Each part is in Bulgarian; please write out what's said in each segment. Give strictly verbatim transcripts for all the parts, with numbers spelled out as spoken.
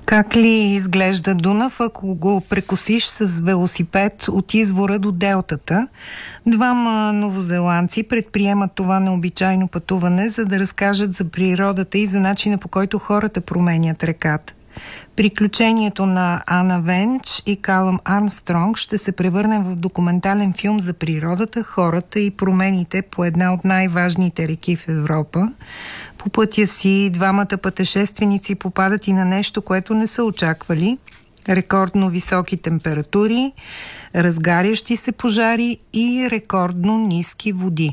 Как ли изглежда Дунав, ако го прекосиш с велосипед от извора до делтата? Двама новозеландци предприемат това необичайно пътуване, за да разкажат за природата и за начина, по който хората променят реката. Приключението на Ана Венч и Калъм Армстронг ще се превърне в документален филм за природата, хората и промените по една от най-важните реки в Европа. По пътя си двамата пътешественици попадат и на нещо, което не са очаквали – рекордно високи температури, разгарящи се пожари и рекордно ниски води.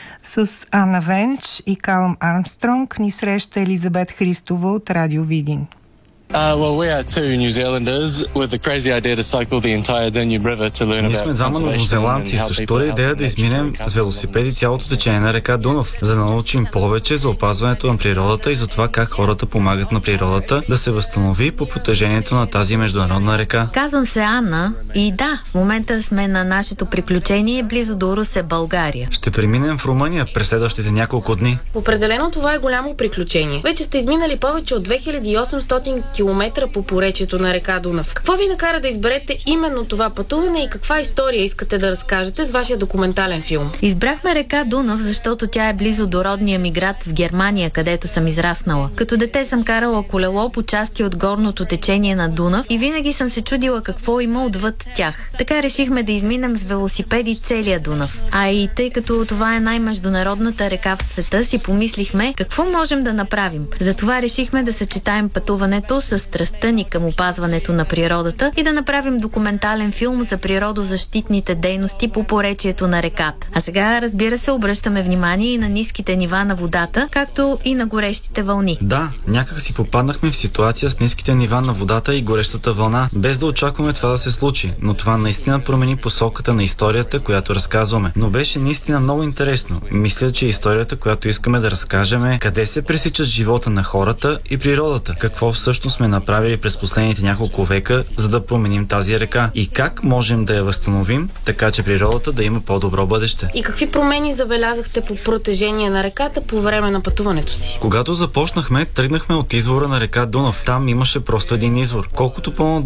С Ана Венч и Калъм Армстронг ни среща Елизабет Христова от Радио Видин. Uh, well, we are two New Zealanders with the crazy idea to cycle the entire Danube River to learn about. Ние сме двама новозеландци с втора идея да изминем с велосипеди цялото течение на река Дунав, за да научим повече за опазването на природата и за това как хората помагат на природата да се възстанови по протежението на тази международна река. Казвам се Анна и да, в момента сме на нашето приключение близо до Русе, България. Ще преминем в Румъния през следващите няколко дни. Определено това е голямо приключение. Вече сте изминали повече от две хиляди и осемстотин километра по поречието на река Дунав. Какво ви накара да изберете именно това пътуване и каква история искате да разкажете с вашия документален филм? Избрахме река Дунав, защото тя е близо до родния ми град в Германия, където съм израснала. Като дете съм карала колело по части от горното течение на Дунав и винаги съм се чудила какво има отвъд тях. Така решихме да изминем с велосипеди целия Дунав. А и тъй като това е най-международната река в света, си помислихме какво можем да направим. Затова решихме да съчетаем пътуването с страстта ни към опазването на природата и да направим документален филм за природозащитните дейности по поречието на реката. А сега, разбира се, обръщаме внимание и на ниските нива на водата, както и на горещите вълни. Да, някак си попаднахме в ситуация с ниските нива на водата и горещата вълна, без да очакваме това да се случи, но това наистина промени посоката на историята, която разказваме. Но беше наистина много интересно. Мисля, че историята, която искаме да разкажем е къде се пресичат живота на хората и природата, какво всъщност сме направили през последните няколко века, за да променим тази река и как можем да я възстановим, така че природата да има по-добро бъдеще. И какви промени забелязахте по протежение на реката по време на пътуването си? Когато започнахме, тръгнахме от извора на река Дунав. Там имаше просто един извор. Колкото по